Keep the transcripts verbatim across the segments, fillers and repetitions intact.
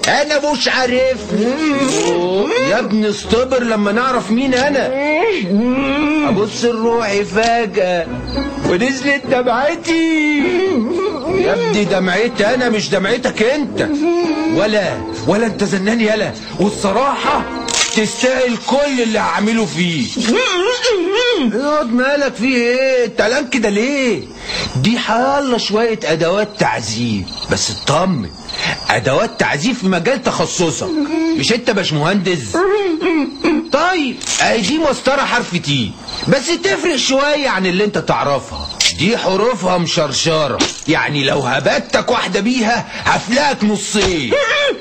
انا مش عارف. يا ابني اصطبر لما نعرف مين انا. ابص لروحي فجأة ونزلت دمعتي. يا ابني دمعتي انا مش دمعتك انت. ولا ولا انت زنان يلا، والصراحة تستاهل كل اللي هعمله فيه. اقعد، مالك فيه ايه؟ انت قلقان كده ليه؟ دي حاله شويه ادوات تعذيب، بس اطمن، ادوات تعذيب في مجال تخصصك. مش انت باشمهندس؟ طيب اهي دي مسطره حرف تي، بس تفرق شويه عن اللي انت تعرفها. دي حروفها مشرشره، يعني لو هبتك واحده بيها هفلقك نصين.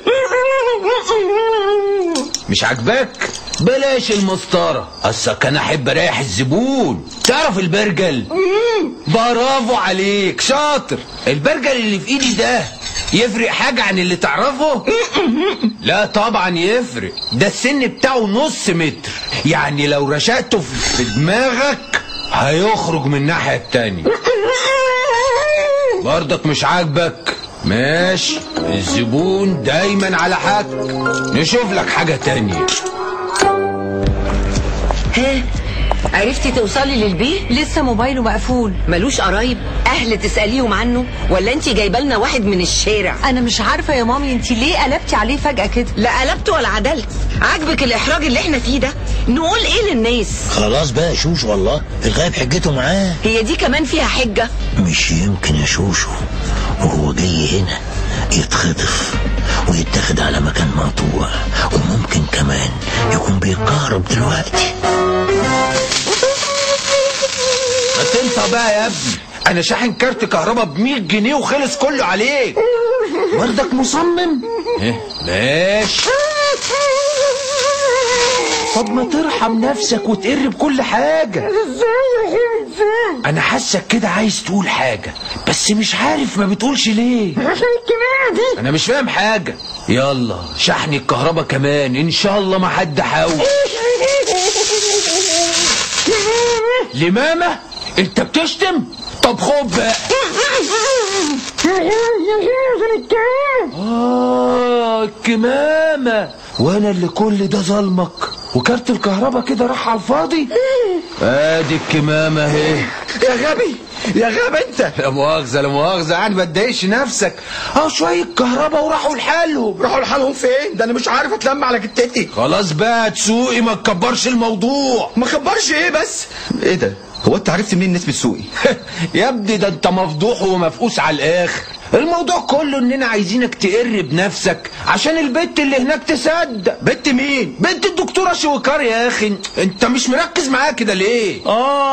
مش عاجباك؟ بلاش المسطره، اصلك انا احب اريح الزبون. تعرف البرجل؟ برافو عليك، شاطر. البرجل اللي في ايدي ده يفرق حاجه عن اللي تعرفه؟ لا طبعا يفرق، ده السن بتاعه نص متر، يعني لو رشقته في دماغك هيخرج من الناحيه التانيه. برضك مش عاجبك؟ ماشي، الزبون دايما على حق، نشوف لك حاجة تانية. ها، عرفتي توصلي للبيه؟ لسه موبايله مقفول. ملوش قرايب اهل تسأليهم عنه، ولا انتي جايبه لنا واحد من الشارع؟ انا مش عارفه يا مامي، انتي ليه قلبتي عليه فجأة كده؟ لا قلبت ولا عدلت. عاجبك الاحراج اللي احنا فيه ده؟ نقول ايه للناس؟ خلاص بقى يا شوشو، والله الغايب حجته معاه. هي دي كمان فيها حجة؟ مش يمكن يا شوشو وهو جاي هنا يتخطف ويتاخد على مكان مقطوع، وممكن كمان يكون بيتكهرب دلوقتي. ما تنسى بقى يا ابني، انا شاحن كارت كهرباء بمية جنيه وخلص كله عليك. برضك مصمم؟ ايه ماشي. طب ما ترحم نفسك وتقر بكل حاجة. انا حاسك كده عايز تقول حاجة بس مش عارف ما بتقولش ليه. انا مش فاهم حاجة. يلا شحن الكهرباء كمان ان شاء الله ما حد حاول. لمامة انت بتشتم؟ طب خد بقى. اه الكمامة، وانا اللي كل ده ظلمك وكارت الكهرباء كده راح على الفاضي. ادي الكمامة اهي. يا غبي يا غبي انت. لا مؤاخذة لا مؤاخذة، يعني ما تضايقش نفسك، اهو شوية كهرباء وراحوا لحالهم. راحوا لحالهم فين؟ ده انا مش عارف اتلم على جتتي. خلاص بقى تسوقي، ما تكبرش الموضوع. ما كبرش ايه بس؟ ايه ده؟ هو انت عرفت منين نسبة سوقي؟ يا ابني ده انت مفضوح ومفقوس على الاخر. الموضوع كله اننا عايزينك تقر بنفسك عشان البت اللي هناك تصدق. بنت مين؟ بنت الدكتورة شويكار يا اخي. انت مش مركز معايا كده ليه؟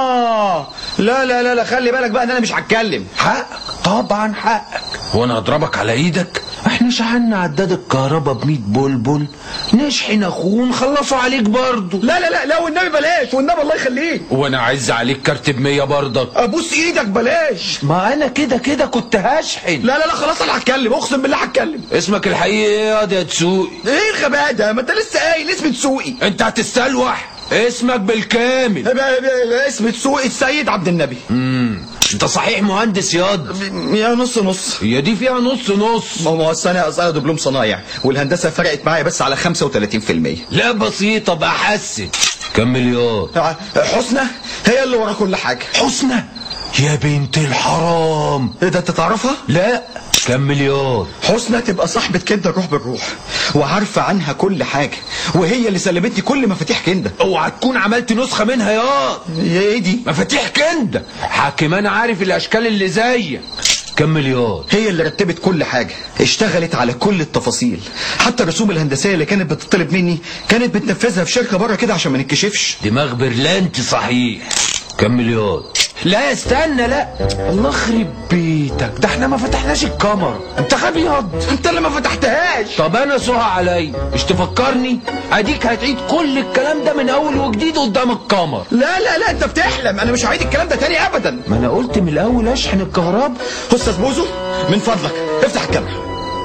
اه لا لا لا لا خلي بالك بقى ان انا مش هتكلم. حقك طبعا حقك. هو انا هضربك على ايدك؟ احنا شحنا عداد الكهرباء بمية بلبل، نشحن اخوه نخلصوا عليك برضه. لا لا لا لا والنبي بلاش، والنبي الله يخليك. وانا عايز عليك كارت بمية برضك. ابوس ايدك بلاش. ما انا كده كده كنت هشحن. لا لا لا خلاص انا هتكلم، اقسم بالله هتكلم. اسمك الحقيقي ايه يا يا تسوقي؟ ايه الغباء ده؟ ما انت لسه قايل اسم تسوقي. انت هتستلوح. اسمك بالكامل. اسم تسوقي السيد عبد النبي. امم انت صحيح مهندس ياض؟ يا نص نص. هي دي فيها نص نص. ما هو السنه اصلا دبلوم صنايع، والهندسه فرقت معايا بس على خمسة وتلاتين في المية. لا بسيطه بقى، حسن. كمل ياض. حسنى هي اللي ورا كل حاجه. حسنى يا بنت الحرام. ايه ده انت تعرفها؟ لا كمل ياض. حسنى تبقى صاحبة كندا الروح بالروح، وعارفة عنها كل حاجة، وهي اللي سلمتني كل مفاتيح كندا. اوعى تكون عملت نسخة منها ياض. ايه دي؟ مفاتيح كندا. حاكم انا عارف الاشكال اللي زيك. كمل ياض. هي اللي رتبت كل حاجة، اشتغلت على كل التفاصيل، حتى الرسوم الهندسية اللي كانت بتطلب مني كانت بتنفذها في شركة بره كده عشان ما نتكشفش. دماغ برلانتي صحيح. كمل ياض. لا استنى، لا الله يخرب بيتك، ده احنا ما فتحناش الكاميرا. انت غبي ياض. انت اللي ما فتحتهاش. طب انا سوها عليا مش تفكرني؟ اديك هتعيد كل الكلام ده من اول وجديد قدام الكاميرا. لا لا لا انت بتحلم، انا مش هعيد الكلام ده تاني ابدا. ما انا قلت من الاول اشحن الكهرباء. استاذ بوزو من فضلك افتح الكاميرا.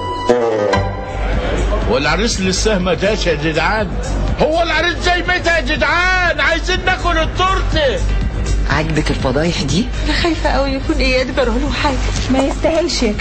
والعريس لسه ما جاش يا جدعان. هو العريس جاي متى يا جدعان؟ عايزين ناكل التورته. عاجبك الفضايح دي؟ انا خايفه قوي يكون اياد جراله حاجه. ما يستاهلش يا